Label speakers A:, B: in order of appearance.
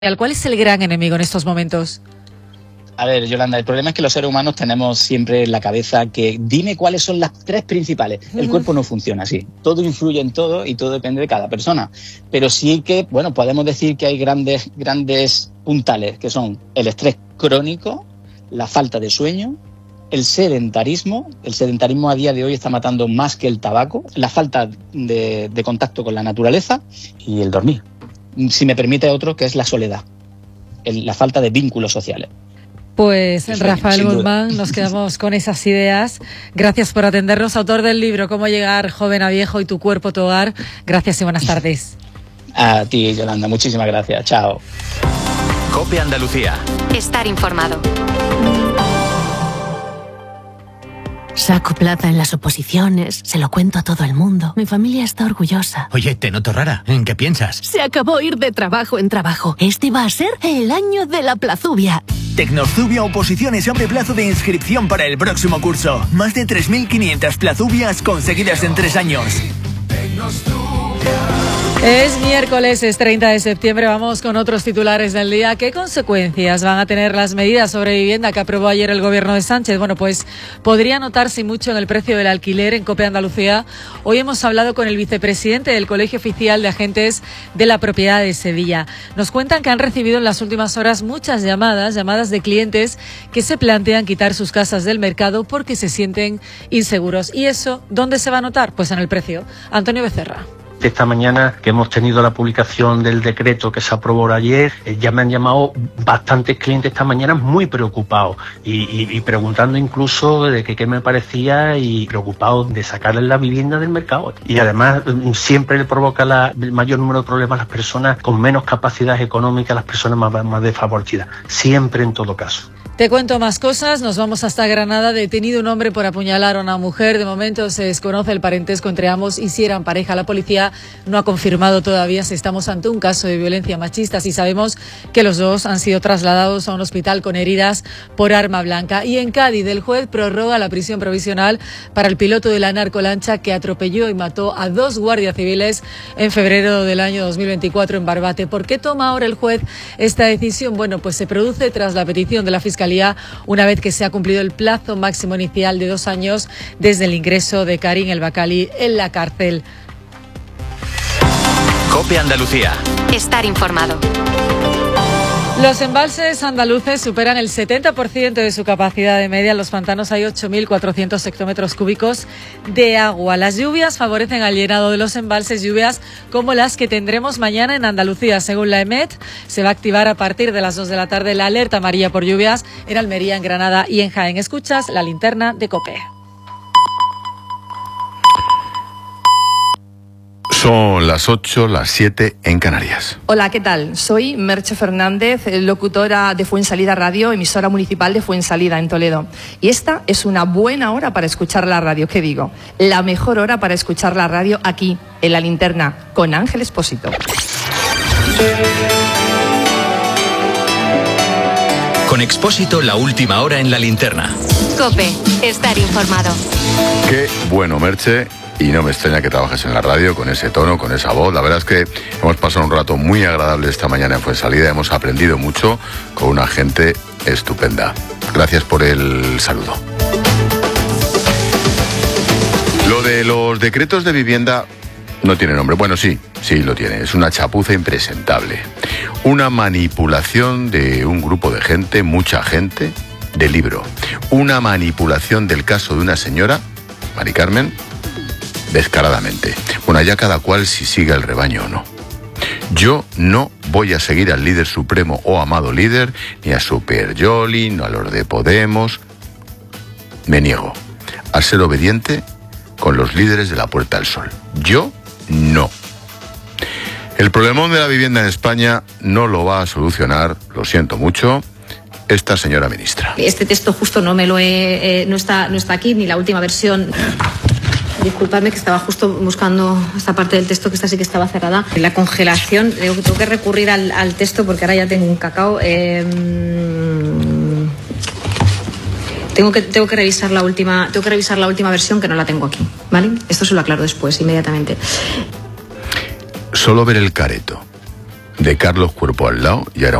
A: ¿Cuál es el gran enemigo en estos momentos?
B: A ver, Yolanda, el problema es que los seres humanos tenemos siempre en la cabeza que dime cuáles son las tres principales. El cuerpo no funciona así. Todo influye en todo y todo depende de cada persona. Pero sí que, bueno, podemos decir que hay grandes puntales, que son el estrés crónico, la falta de sueño, el sedentarismo. El sedentarismo a día de hoy está matando más que el tabaco, la falta de contacto con la naturaleza y el dormir. Si me permite otro, que es la soledad, la falta de vínculos sociales.
A: Pues Rafael Guzmán, nos quedamos con esas ideas. Gracias por atendernos, autor del libro Cómo llegar joven a viejo y tu cuerpo, tu hogar. Gracias y buenas tardes.
B: A ti, Yolanda, muchísimas gracias. Chao.
C: COPE Andalucía.
D: Estar informado.
E: Saco plata en las oposiciones, se lo cuento a todo el mundo. Mi familia está orgullosa.
C: Oye, te noto rara. ¿En qué piensas?
E: Se acabó ir de trabajo en trabajo. Este va a ser el año de la plazubia.
F: Tecnozubia Oposiciones abre plazo de inscripción para el próximo curso. Más de 3.500 plazubias conseguidas en 3 años.
A: Es miércoles, es 30 de septiembre, vamos con otros titulares del día. ¿Qué consecuencias van a tener las medidas sobre vivienda que aprobó ayer el gobierno de Sánchez? Bueno, pues podría notarse mucho en el precio del alquiler en COPE Andalucía. Hoy hemos hablado con el vicepresidente del Colegio Oficial de Agentes de la Propiedad de Sevilla. Nos cuentan que han recibido en las últimas horas muchas llamadas de clientes que se plantean quitar sus casas del mercado porque se sienten inseguros. ¿Y eso dónde se va a notar? Pues en el precio. Antonio Becerra.
G: Esta mañana que hemos tenido la publicación del decreto que se aprobó ayer, ya me han llamado bastantes clientes esta mañana muy preocupados y preguntando incluso de qué me parecía y preocupados de sacarles la vivienda del mercado. Y además siempre le provoca el mayor número de problemas a las personas con menos capacidad económica, a las personas más desfavorecidas, siempre en todo caso.
A: Te cuento más cosas, nos vamos hasta Granada. Detenido un hombre por apuñalar a una mujer. De momento se desconoce el parentesco entre ambos y si eran pareja. La policía no ha confirmado todavía si estamos ante un caso de violencia machista. Sí sabemos que los dos han sido trasladados a un hospital con heridas por arma blanca. Y en Cádiz, el juez prorroga la prisión provisional para el piloto de la narcolancha que atropelló y mató a 2 guardias civiles en febrero del año 2024 en Barbate. ¿Por qué toma ahora el juez esta decisión? Bueno, pues se produce tras la petición de la Fiscalía, una vez que se ha cumplido el plazo máximo inicial de 2 años desde el ingreso de Karim El Bacali en la cárcel.
C: COPE Andalucía.
D: Estar informado.
A: Los embalses andaluces superan el 70% de su capacidad de media. En los pantanos hay 8.400 hectómetros cúbicos de agua. Las lluvias favorecen al llenado de los embalses, lluvias como las que tendremos mañana en Andalucía. Según la EMET, se va a activar a partir de las 2 de la tarde la alerta amarilla por lluvias en Almería, en Granada y en Jaén. Escuchas la linterna de COPE.
H: Son las 8, las 7 en Canarias.
I: Hola, ¿qué tal? Soy Merche Fernández, locutora de Fuensalida Radio, emisora municipal de Fuensalida, en Toledo. Y esta es una buena hora para escuchar la radio, ¿qué digo? La mejor hora para escuchar la radio aquí, en La Linterna, con Ángel Expósito.
C: Con Expósito, la última hora en La Linterna.
D: COPE. Estar informado.
H: Qué bueno, Merche. Y no me extraña que trabajes en la radio con ese tono, con esa voz. La verdad es que hemos pasado un rato muy agradable esta mañana en Fuensalida. Hemos aprendido mucho con una gente estupenda. Gracias por el saludo. Lo de los decretos de vivienda no tiene nombre. Bueno, sí lo tiene. Es una chapuza impresentable. Una manipulación de un grupo de gente, mucha gente, del libro. Una manipulación del caso de una señora, Mari Carmen, descaradamente. Bueno, ya cada cual si sigue el rebaño o no. Yo no voy a seguir al líder supremo o amado líder, ni a Super Yoli, ni a los de Podemos. Me niego a ser obediente con los líderes de la Puerta del Sol. Yo no. El problemón de la vivienda en España no lo va a solucionar, lo siento mucho, esta señora ministra.
J: Este texto justo no está aquí, ni la última versión. Disculpadme que estaba justo buscando esta parte del texto, que esta sí que estaba cerrada. La congelación, tengo que recurrir al texto porque ahora ya tengo un cacao. Tengo que revisar la última versión, que no la tengo aquí, ¿vale? Esto se lo aclaro después, inmediatamente.
H: Solo ver el careto de Carlos Cuerpo al Lado y ahora